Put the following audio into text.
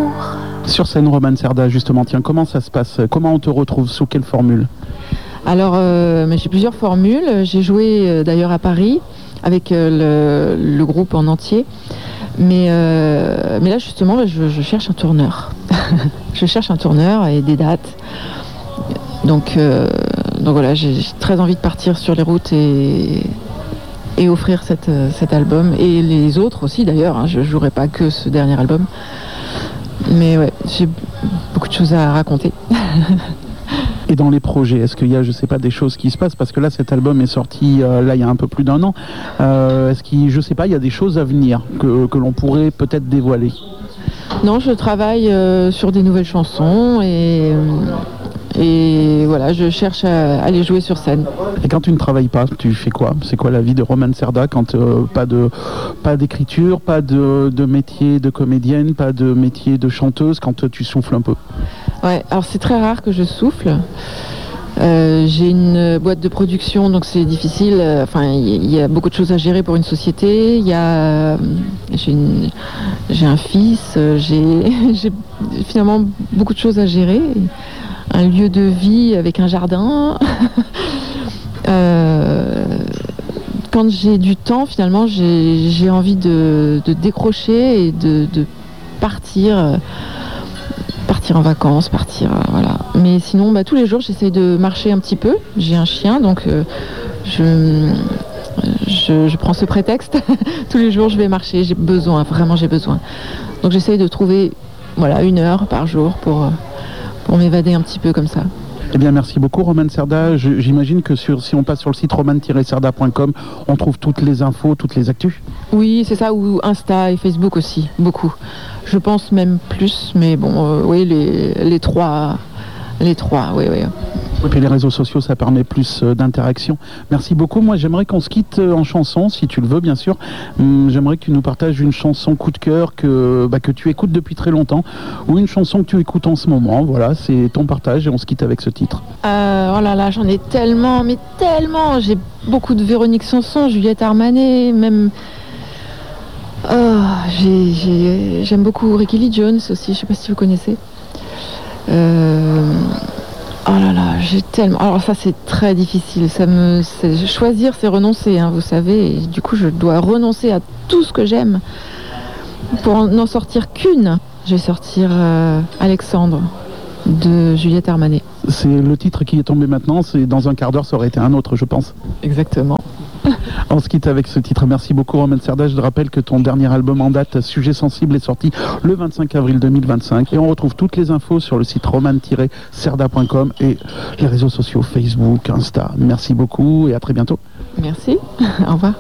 Sur scène, Romane Cerda, justement, tiens, comment ça se passe? Comment on te retrouve? Sous quelle formule? Alors, j'ai plusieurs formules. J'ai joué d'ailleurs à Paris avec le groupe en entier. Mais là, justement, je cherche un tourneur. Je cherche un tourneur et des dates. Donc voilà, j'ai très envie de partir sur les routes et offrir cet album. Et les autres aussi, d'ailleurs. Hein, je ne jouerai pas que ce dernier album. Mais ouais, j'ai beaucoup de choses à raconter. Et dans les projets, est-ce qu'il y a, je sais pas, des choses qui se passent? Parce que là, cet album est sorti, là, il y a un peu plus d'1 an. Est-ce qu'il, je sais pas, il y a des choses à venir que l'on pourrait peut-être dévoiler? Non, je travaille sur des nouvelles chansons et voilà, je cherche à les jouer sur scène. Et quand tu ne travailles pas, tu fais quoi? C'est quoi la vie de Romane Cerda quand pas d'écriture, pas de métier de comédienne, pas de métier de chanteuse, quand tu souffles un peu? Ouais, alors c'est très rare que je souffle. J'ai une boîte de production, donc c'est difficile. Enfin, il y a beaucoup de choses à gérer pour une société. J'ai un fils. J'ai finalement beaucoup de choses à gérer. Un lieu de vie avec un jardin. Quand j'ai du temps, finalement, j'ai envie de décrocher et de partir en vacances, voilà. Mais sinon, tous les jours, j'essaye de marcher un petit peu. J'ai un chien, donc je prends ce prétexte. Tous les jours, je vais marcher. J'ai besoin. Donc, j'essaye de trouver, 1 heure par jour pour m'évader un petit peu comme ça. Eh bien, merci beaucoup, Romane Cerda. J'imagine que si on passe sur le site romane-cerda.com, on trouve toutes les infos, toutes les actus. Oui, c'est ça, ou Insta et Facebook aussi, beaucoup. Je pense même plus, mais bon, oui, les trois, oui. Et puis les réseaux sociaux, ça permet plus d'interaction. Merci beaucoup. Moi, j'aimerais qu'on se quitte en chanson, si tu le veux, bien sûr. J'aimerais que tu nous partages une chanson coup de cœur que tu écoutes depuis très longtemps, ou une chanson que tu écoutes en ce moment. Voilà, c'est ton partage et on se quitte avec ce titre. Oh là là, j'en ai tellement, mais tellement. J'ai beaucoup de Véronique Sanson, Juliette Armanet, même... j'aime beaucoup Ricky Lee Jones aussi, je sais pas si vous connaissez. Oh là là, j'ai tellement... Alors ça, c'est très difficile. Choisir, c'est renoncer, hein, vous savez. Et du coup, je dois renoncer à tout ce que j'aime pour n'en sortir qu'une. Je vais sortir Alexandre de Juliette Armanet. C'est le titre qui est tombé maintenant. C'est dans un quart d'heure, ça aurait été un autre, je pense. Exactement. On se quitte avec ce titre. Merci beaucoup, Romane Cerda. Je te rappelle que ton dernier album en date, Sujet sensible, est sorti le 25 avril 2025. Et on retrouve toutes les infos sur le site romane-cerda.com et les réseaux sociaux Facebook, Insta. Merci beaucoup et à très bientôt. Merci. Au revoir.